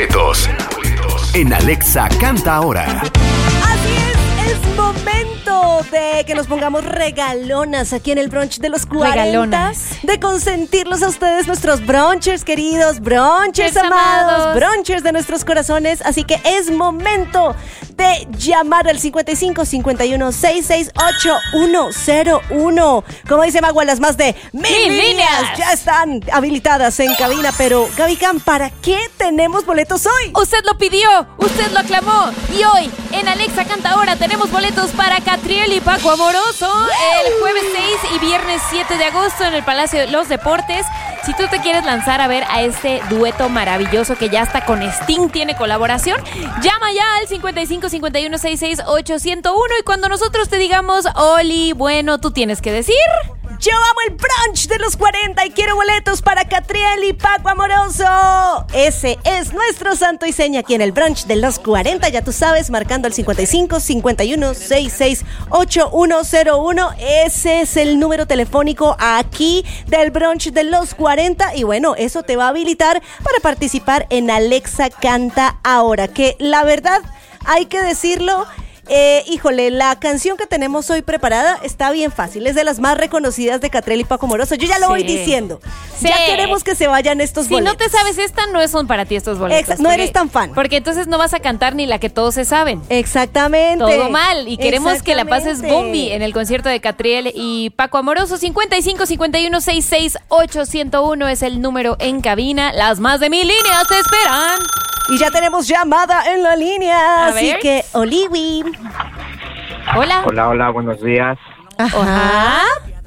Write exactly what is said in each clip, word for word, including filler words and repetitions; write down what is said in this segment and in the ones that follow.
boletos en Alexa Canta Ahora. Así es, es momento de que nos pongamos regalonas aquí en el brunch de los cuarenta. Regalonas. De consentirlos a ustedes, nuestros brunchers queridos, brunchers amados, amados, brunchers de nuestros corazones. Así que es momento de llamar al cincuenta y cinco, cincuenta y uno, sesenta y seis, ochenta y uno cero uno. Como dice Magua, las más de mil, mil líneas, líneas ya están habilitadas en cabina. Pero, Gaby Cam, ¿para qué tenemos boletos hoy? Usted lo pidió, usted lo aclamó. Y hoy, en Alexa Canta Ahora, tenemos boletos para Catriel y Paco Amoroso. ¡Wow! El jueves seis y viernes siete de agosto en el Palacio de los Deportes. Si tú te quieres lanzar a ver a este dueto maravilloso que ya hasta con Sting tiene colaboración, llama ya al cincuenta y cinco, cincuenta y uno, sesenta y seis, ochenta y uno. Y cuando nosotros te digamos, Oli, bueno, tú tienes que decir: yo amo el brunch de los cuarenta y quiero boletos para Catriel y Paco Amoroso. Ese es nuestro santo y seña aquí en el brunch de los cuarenta. Ya tú sabes, marcando el cincuenta y cinco, cincuenta y uno, sesenta y seis, ochenta y uno cero uno. Ese es el número telefónico aquí del brunch de los cuarenta. Y bueno, eso te va a habilitar para participar en Alexa Canta Ahora. Que la verdad, hay que decirlo, Eh, híjole, la canción que tenemos hoy preparada está bien fácil. Es de las más reconocidas de Catriel y Paco Amoroso. Yo ya lo sí. voy diciendo. Sí. Ya queremos que se vayan estos si boletos. Si no te sabes esta, no son para ti estos boletos. Exa- no porque, eres tan fan. Porque entonces no vas a cantar ni la que todos se saben. Exactamente. Todo mal. Y queremos que la pases bombi en el concierto de Catriel y Paco Amoroso. cincuenta y cinco, cincuenta y uno, sesenta y seis, ochenta y uno es el número en cabina. Las más de mil líneas te esperan. Y ya tenemos llamada en la línea. A así ver. que, Oliwi. Hola. Hola, hola, buenos días. Ajá.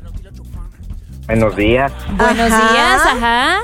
Buenos días. Buenos Ajá. días, ajá.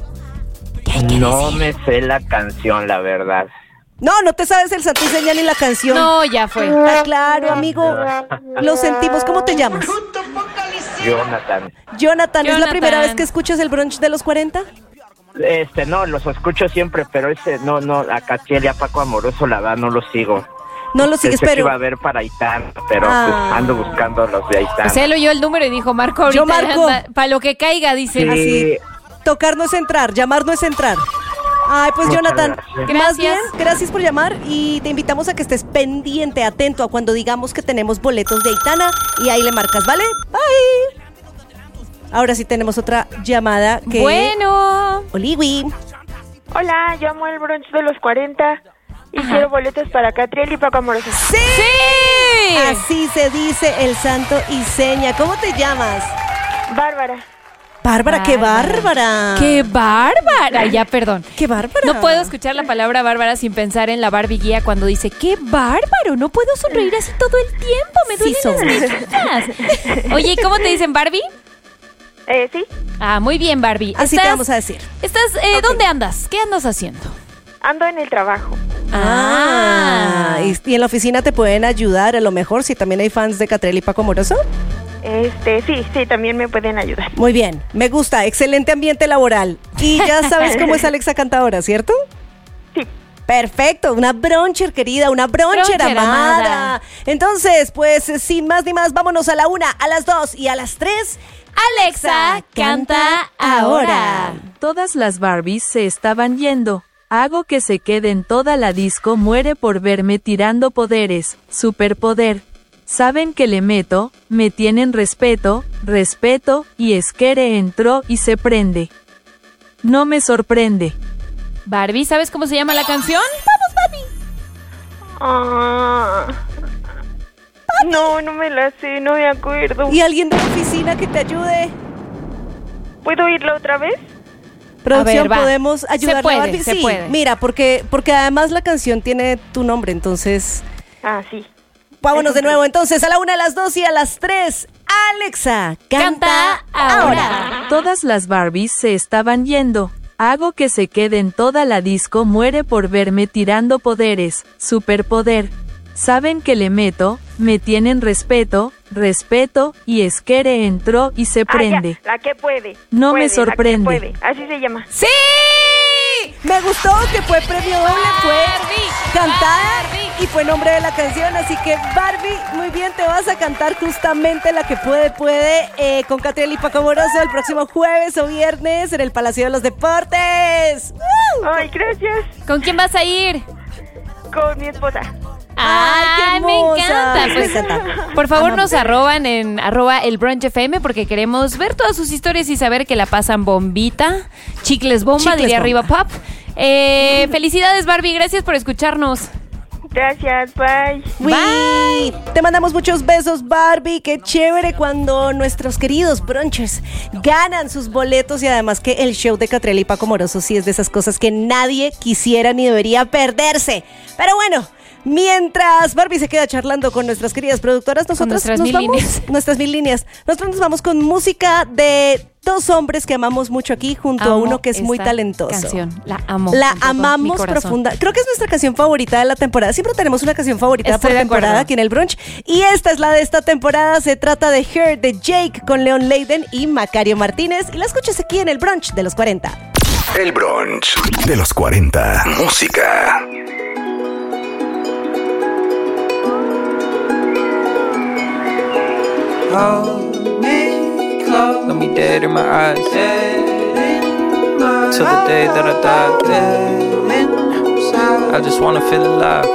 No me sé la canción, la verdad. No, no te sabes el santo y seña ni la canción. No, ya fue. Ah, claro, amigo. Lo sentimos. ¿Cómo te llamas? Jonathan. Jonathan. ¿Es la Jonathan. primera vez que escuchas el brunch de los cuarenta? Este, no, los escucho siempre, pero ese, no, no, a Catriel y a Paco Amoroso, la verdad, no los sigo. No lo sigues, Pensé que pero... iba a ver para Aitana, pero Ah. pues ando buscando los de Aitana. Pues él oyó el número y dijo, Marco, ahorita Yo marco. para lo que caiga, dice. Sí. Así. Tocar no es entrar, llamar no es entrar. Ay, pues Muchas Jonathan, gracias. más bien, Gracias. gracias por llamar y te invitamos a que estés pendiente, atento a cuando digamos que tenemos boletos de Aitana y ahí le marcas, ¿vale? Bye. Ahora sí tenemos otra llamada que... Bueno. Oliwi. Hola, llamo el brunch de los cuarenta y Ajá. quiero boletos para Catriel y Paco Amoroso. ¡Sí! ¡Sí! Así se dice el santo y seña. ¿Cómo te llamas? Bárbara. Bárbara, qué bárbara. ¡Qué bárbara! Ya, perdón. Qué bárbara. No puedo escuchar la palabra bárbara sin pensar en la Barbie guía cuando dice ¡qué bárbaro! No puedo sonreír así todo el tiempo. Me Sí duelen las mejillas. Oye, ¿y cómo te dicen, Barbie? Eh, sí, Ah, muy bien, Barbie. Así te Estás- vamos a decir. Estás, eh, Ok. ¿Dónde andas? ¿Qué andas haciendo? ando en el trabajo. Ah, y, y en la oficina te pueden ayudar, a lo mejor, si también hay fans de Catriel y Paco Amoroso. Este, sí, sí, también me pueden ayudar. Muy bien, me gusta, excelente ambiente laboral. Y ya sabes cómo es Alexa Cantadora, ¿cierto? Sí. Perfecto, una broncher querida, una broncher, Broncher amada. amada. Entonces, pues sin más ni más, vámonos a la una, a las dos y a las tres. Alexa, canta ahora. Todas las Barbies se estaban yendo. Hago que se queden toda la disco muere por verme tirando poderes, superpoder. Saben que le meto, me tienen respeto, respeto, y Esquere entró y se prende. No me sorprende. Barbie, ¿sabes cómo se llama la canción? Ah, no, no me la sé, no me acuerdo. Y alguien de la oficina que te ayude. ¿Puedo oírla otra vez? Producción, A ver, va. ¿podemos ayudar Se puede, a Barbie? se sí, puede. mira, porque, porque además la canción tiene tu nombre, entonces... Ah, sí. Vámonos de nuevo, entonces, a la una, a las dos y a las tres. Alexa, canta, Canta ahora. ahora. Todas las Barbies se estaban yendo. Hago que se queden toda la disco muere por verme tirando poderes, superpoder. Saben que le meto, me tienen respeto, respeto, y Esquere entró y se Ah, prende. ya, la que puede. No Puede, me sorprende. La que puede. Así se llama. ¡Sí! Me gustó que fue premio doble, fue Barbie, cantada Barbie. y fue nombre de la canción, así que Barbie, muy bien, te vas a cantar justamente la que puede, puede, eh, con Catriel y Paco Amoroso el próximo jueves o viernes en el Palacio de los Deportes. ¡Woo! Ay, gracias. ¿Con quién vas a ir? Con mi esposa. Ay, qué ¡Ay, me hermosa! encanta! Me Pues, encanta. por favor, Amo. nos arroban en arroba el brunch F M porque queremos ver todas sus historias y saber que la pasan bombita. Chicles bomba, Chicles diría bomba. arriba pop. Eh, felicidades, Barbie. Gracias por escucharnos. Gracias, bye. Uy, te mandamos muchos besos, Barbie. Qué chévere cuando nuestros queridos brunchers ganan sus boletos y además que el show de Catriel y Paco Moroso sí es de esas cosas que nadie quisiera ni debería perderse. Pero bueno, mientras Barbie se queda charlando con nuestras queridas productoras, nosotros nuestras nos mil vamos, líneas. nuestras mil líneas. Nosotros nos vamos con música de dos hombres que amamos mucho aquí junto a Amo uno que es muy esta talentoso. Canción, la amo. La con todo mi amamos corazón. profunda. Creo que es nuestra canción favorita de la temporada. Siempre tenemos una canción favorita Estoy por de temporada acuerdo. aquí en el brunch. Y esta es la de esta temporada. Se trata de Her de Jake con Leon Leiden y Macario Martínez. Y la escuchas aquí en el brunch de los cuarenta. El brunch de los cuarenta. Música. Hold me close. Let me dead in my eyes. Till the day that I die. I just wanna feel alive.